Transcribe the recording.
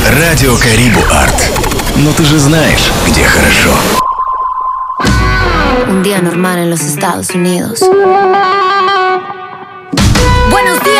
Радио Карибу Арт. Но ты же знаешь, где хорошо. Un día normal en los Estados Unidos. Buenos días.